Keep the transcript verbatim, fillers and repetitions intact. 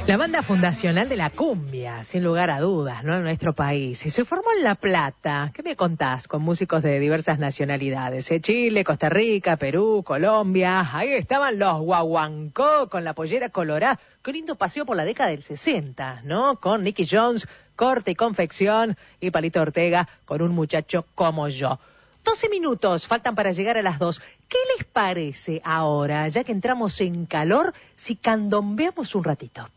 La banda fundacional de la cumbia, sin lugar a dudas, ¿no? En nuestro país. Y se formó en La Plata. ¿Qué me contás? Con músicos de diversas nacionalidades. ¿eh? Chile, Costa Rica, Perú, Colombia. Ahí estaban los guaguancó con la pollera colorada. Qué lindo paseo por la década del sesenta, ¿no? Con Nicky Jones, corte y confección. Y Palito Ortega con Un Muchacho Como Yo. doce minutos faltan para llegar a las dos. ¿Qué les parece ahora, ya que entramos en calor, si candombeamos un ratito?